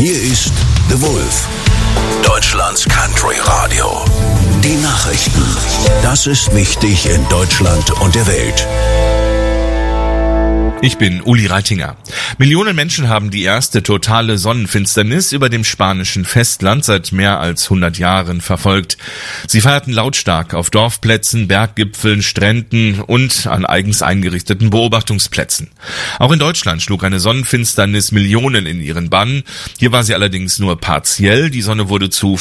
Hier ist The Wolf, Deutschlands Country Radio. Die Nachrichten. Das ist wichtig in Deutschland und der Welt. Ich bin Uli Reitinger. Millionen Menschen haben die erste totale Sonnenfinsternis über dem spanischen Festland seit mehr als 100 Jahren verfolgt. Sie feierten lautstark auf Dorfplätzen, Berggipfeln, Stränden und an eigens eingerichteten Beobachtungsplätzen. Auch in Deutschland schlug eine Sonnenfinsternis Millionen in ihren Bann. Hier war sie allerdings nur partiell. Die Sonne wurde zu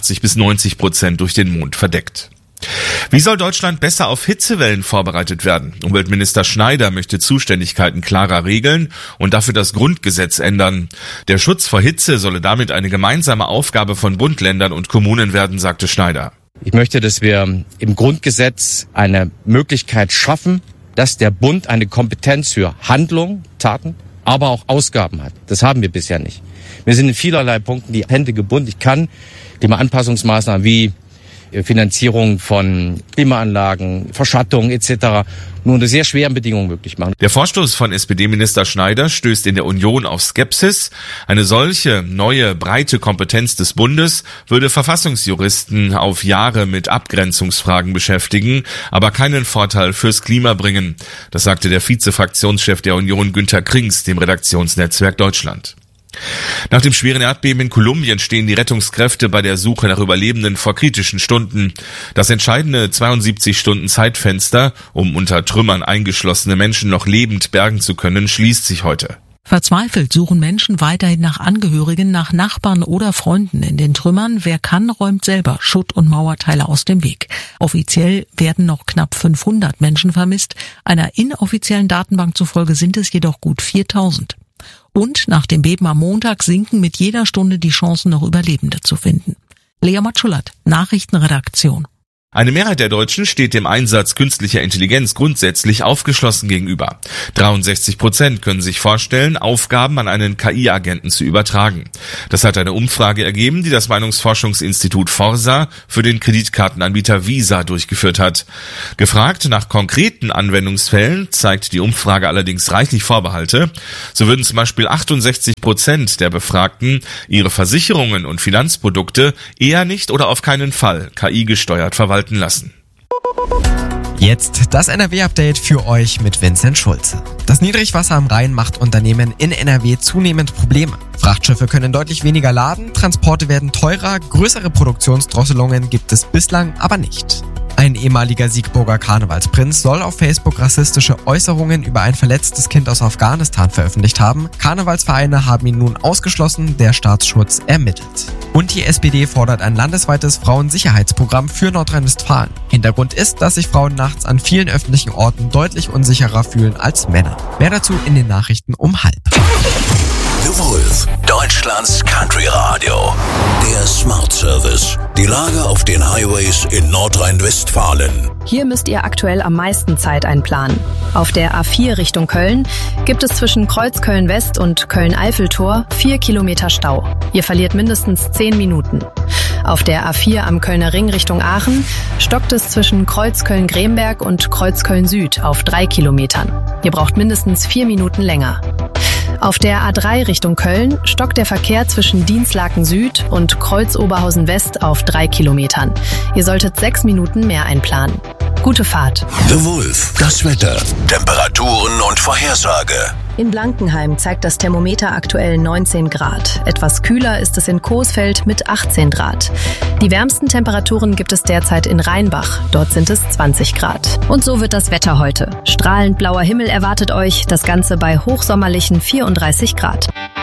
85-90% durch den Mond verdeckt. Wie soll Deutschland besser auf Hitzewellen vorbereitet werden? Umweltminister Schneider möchte Zuständigkeiten klarer regeln und dafür das Grundgesetz ändern. Der Schutz vor Hitze solle damit eine gemeinsame Aufgabe von Bund, Ländern und Kommunen werden, sagte Schneider. Ich möchte, dass wir im Grundgesetz eine Möglichkeit schaffen, dass der Bund eine Kompetenz für Handlung, Taten, aber auch Ausgaben hat. Das haben wir bisher nicht. Wir sind in vielerlei Punkten die Hände gebunden. Ich kann Klimaanpassungsmaßnahmen wie Finanzierung von Klimaanlagen, Verschattung etc. nur unter sehr schweren Bedingungen möglich machen. Der Vorstoß von SPD-Minister Schneider stößt in der Union auf Skepsis. Eine solche neue, breite Kompetenz des Bundes würde Verfassungsjuristen auf Jahre mit Abgrenzungsfragen beschäftigen, aber keinen Vorteil fürs Klima bringen. Das sagte der Vize-Fraktionschef der Union Günter Krings dem Redaktionsnetzwerk Deutschland. Nach dem schweren Erdbeben in Kolumbien stehen die Rettungskräfte bei der Suche nach Überlebenden vor kritischen Stunden. Das entscheidende 72-Stunden-Zeitfenster, um unter Trümmern eingeschlossene Menschen noch lebend bergen zu können, schließt sich heute. Verzweifelt suchen Menschen weiterhin nach Angehörigen, nach Nachbarn oder Freunden in den Trümmern. Wer kann, räumt selber Schutt- und Mauerteile aus dem Weg. Offiziell werden noch knapp 500 Menschen vermisst. Einer inoffiziellen Datenbank zufolge sind es jedoch gut 4000. Und nach dem Beben am Montag sinken mit jeder Stunde die Chancen, noch Überlebende zu finden. Lea Matschulat, Nachrichtenredaktion. Eine Mehrheit der Deutschen steht dem Einsatz künstlicher Intelligenz grundsätzlich aufgeschlossen gegenüber. 63% können sich vorstellen, Aufgaben an einen KI-Agenten zu übertragen. Das hat eine Umfrage ergeben, die das Meinungsforschungsinstitut Forsa für den Kreditkartenanbieter Visa durchgeführt hat. Gefragt nach konkreten Anwendungsfällen zeigt die Umfrage allerdings reichlich Vorbehalte. So würden zum Beispiel 68% der Befragten ihre Versicherungen und Finanzprodukte eher nicht oder auf keinen Fall KI-gesteuert verwalten lassen. Jetzt das NRW-Update für euch mit Vincent Schulze. Das Niedrigwasser am Rhein macht Unternehmen in NRW zunehmend Probleme. Frachtschiffe können deutlich weniger laden, Transporte werden teurer, größere Produktionsdrosselungen gibt es bislang aber nicht. Ein ehemaliger Siegburger Karnevalsprinz soll auf Facebook rassistische Äußerungen über ein verletztes Kind aus Afghanistan veröffentlicht haben. Karnevalsvereine haben ihn nun ausgeschlossen, der Staatsschutz ermittelt. Und die SPD fordert ein landesweites Frauensicherheitsprogramm für Nordrhein-Westfalen. Hintergrund ist, dass sich Frauen nachts an vielen öffentlichen Orten deutlich unsicherer fühlen als Männer. Mehr dazu in den Nachrichten um 12:30. The Wolf, Deutschlands Country Radio. Der Smart Service. Die Lage auf den Highways in Nordrhein-Westfalen. Hier müsst ihr aktuell am meisten Zeit einplanen. Auf der A4 Richtung Köln gibt es zwischen Kreuzköln-West und Köln-Eiffeltor 4 Kilometer Stau. Ihr verliert mindestens 10 Minuten. Auf der A4 am Kölner Ring Richtung Aachen stockt es zwischen Kreuzköln-Gremberg und Kreuzköln-Süd auf 3 Kilometern. Ihr braucht mindestens 4 Minuten länger. Auf der A3 Richtung Köln stockt der Verkehr zwischen Dienstlaken Süd und Kreuz-Oberhausen West auf 3 Kilometern. Ihr solltet 6 Minuten mehr einplanen. Gute Fahrt. The Wolf, das Wetter, Temperaturen und Vorhersage. In Blankenheim zeigt das Thermometer aktuell 19 Grad. Etwas kühler ist es in Coesfeld mit 18 Grad. Die wärmsten Temperaturen gibt es derzeit in Rheinbach. Dort sind es 20 Grad. Und so wird das Wetter heute. Strahlend blauer Himmel erwartet euch, das Ganze bei hochsommerlichen 34 Grad.